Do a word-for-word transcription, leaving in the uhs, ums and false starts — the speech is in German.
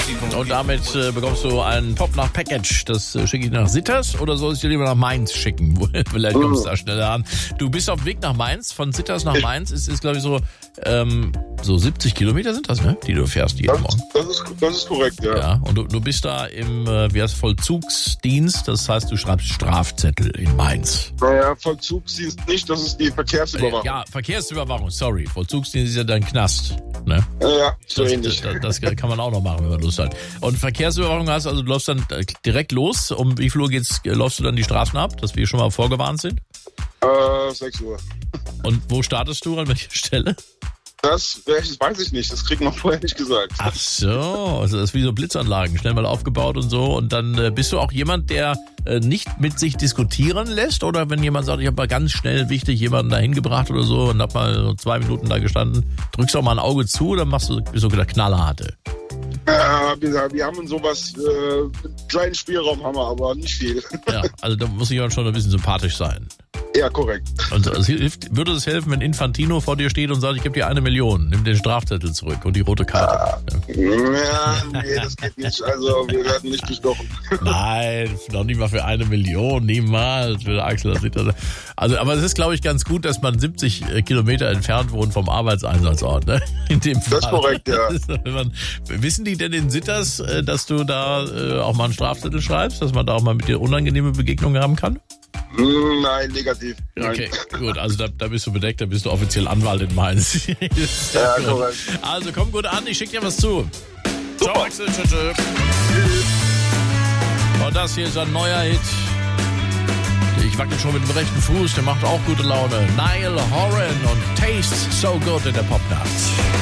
Und damit äh, bekommst du einen Pop-Nach-Package. Das äh, schicke ich nach Sitters oder soll ich dir lieber nach Mainz schicken? Vielleicht kommst du da schneller an. Du bist auf dem Weg nach Mainz. Von Sitters nach Mainz ist, ist glaube ich, so, ähm, so siebzig Kilometer sind das, ne? Die du fährst jeden Das, Morgen. das, ist, das ist korrekt, ja. Ja, und du, du bist da im äh, wie heißt, Vollzugsdienst. Das heißt, du schreibst Strafzettel in Mainz. Naja, Vollzugsdienst nicht, das ist die Verkehrsüberwachung. Ja, Verkehrsüberwachung, sorry. Vollzugsdienst ist ja dein Knast. Ne? Ja, so Das, ähnlich. das, das kann man auch noch machen, wenn man Lust hat. Und Verkehrsüberwachung heißt also, du läufst dann direkt los. Um wie viel Uhr geht's, läufst du dann die Straßen ab, dass wir schon mal vorgewarnt sind? Äh, sechs Uhr. Und wo startest du, an welcher Stelle? Das, das weiß ich nicht, das kriegt man vorher nicht gesagt. Ach so, also das ist wie so Blitzanlagen, schnell mal aufgebaut und so. Und dann äh, bist du auch jemand, der äh, nicht mit sich diskutieren lässt? Oder wenn jemand sagt, ich habe mal ganz schnell wichtig jemanden da hingebracht oder so und hab mal so zwei Minuten da gestanden, drückst du auch mal ein Auge zu oder machst du bist du der Knallharte? Ja, wir, wir haben sowas, äh, einen kleinen Spielraum haben wir, aber nicht viel. Ja, also da muss jemand schon ein bisschen sympathisch sein. Ja, korrekt. Und es hilft, würde es helfen, wenn Infantino vor dir steht und sagt, ich gebe dir eine Million, nimm den Strafzettel zurück und die rote Karte. Ja, nee, das geht nicht. Also, wir werden nicht bestochen. Nein, noch nicht mal für eine Million, niemals. Für Axel, das sieht das. Also, aber es ist, glaube ich, ganz gut, dass man siebzig Kilometer entfernt wohnt vom Arbeitseinsatzort. Ne? In dem Fall. Das ist korrekt, ja. Das ist, wenn man, wissen die denn in Sitters, dass du da auch mal einen Strafzettel schreibst, dass man da auch mal mit dir unangenehme Begegnungen haben kann? Nein, negativ. Nein. Okay, gut, also da, da bist du bedeckt, da bist du offiziell Anwalt in Mainz. Ja, korrekt. Also komm gut an, ich schick dir was zu. Ciao, Axel, tschüss. Und das hier ist ein neuer Hit. Ich wackel schon mit dem rechten Fuß, der macht auch gute Laune. Niall Horan und Taste So Good in der Popnacht.